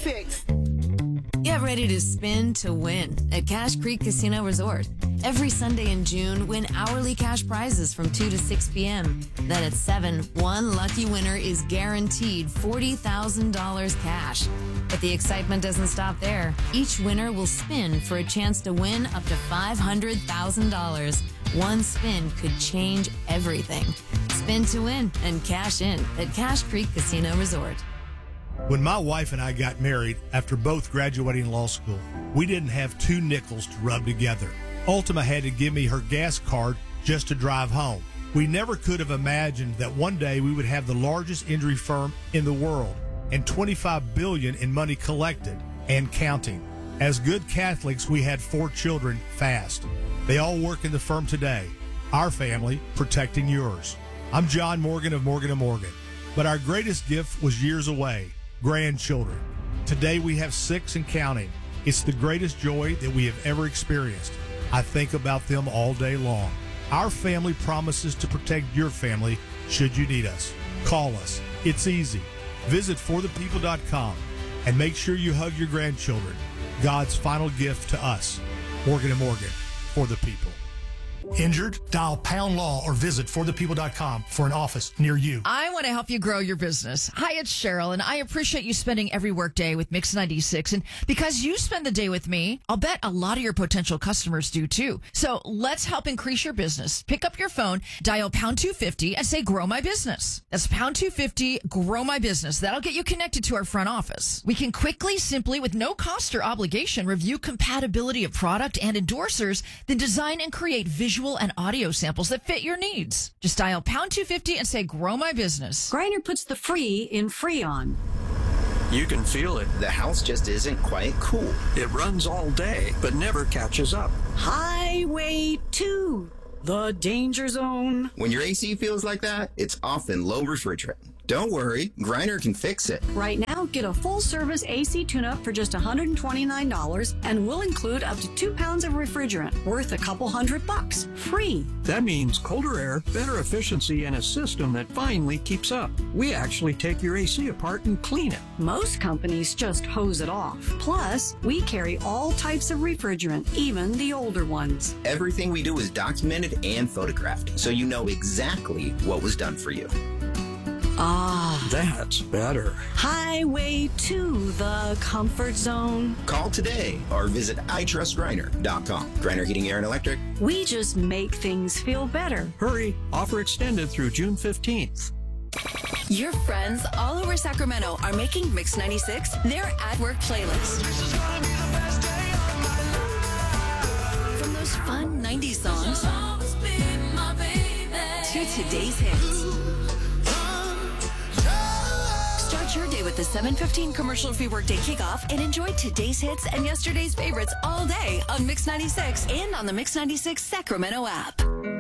fixed. Get ready to spin to win at Cache Creek Casino Resort. Every Sunday in June, win hourly cash prizes from 2 to 6 p.m. Then at 7, one lucky winner is guaranteed $40,000 cash. But the excitement doesn't stop there. Each winner will spin for a chance to win up to $500,000. One spin could change everything. Spin to win and cash in at Cache Creek Casino Resort. When my wife and I got married after both graduating law school, we didn't have 2 nickels to rub together. Ultima had to give me her gas card just to drive home. We never could have imagined that one day we would have the largest injury firm in the world and $25 billion in money collected and counting. As good Catholics, we had 4 children fast. They all work in the firm today. Our family protecting yours. I'm John Morgan of Morgan & Morgan. But our greatest gift was years away, grandchildren. Today we have 6 and counting. It's the greatest joy that we have ever experienced. I think about them all day long. Our family promises to protect your family should you need us. Call us. It's easy. Visit forthepeople.com and make sure you hug your grandchildren. God's final gift to us. Morgan & Morgan, for the people. Injured? Dial Pound Law or visit forthepeople.com for an office near you. I want to help you grow your business. Hi, it's Cheryl, and I appreciate you spending every workday with Mix 96. And because you spend the day with me, I'll bet a lot of your potential customers do too. So let's help increase your business. Pick up your phone, dial pound 250 and say, grow my business. That's pound 250, grow my business. That'll get you connected to our front office. We can quickly, simply, with no cost or obligation, review compatibility of product and endorsers, then design and create visual and audio samples that fit your needs. Just dial pound 250 and say, grow my business. Griner puts the free in Freon. You can feel it. The house just isn't quite cool. It runs all day, but never catches up. Highway 2, the danger zone. When your AC feels like that, it's often low refrigerant. Don't worry, Griner can fix it. Right now, get a full-service AC tune-up for just $129, and we'll include up to 2 pounds of refrigerant, worth a couple $100, free. That means colder air, better efficiency, and a system that finally keeps up. We actually take your AC apart and clean it. Most companies just hose it off. Plus, we carry all types of refrigerant, even the older ones. Everything we do is documented and photographed, so you know exactly what was done for you. Ah, That's better. Highway to the comfort zone. Call today or visit itrustgriner.com. Griner Heating, Air, and Electric. We just make things feel better. Hurry. Offer extended through June 15th. Your friends all over Sacramento are making Mix 96 their at-work playlist. From those fun 90s songs to today's hits. Start your day with the 7:15 commercial-free workday kickoff and enjoy today's hits and yesterday's favorites all day on Mix 96 and on the Mix 96 Sacramento app.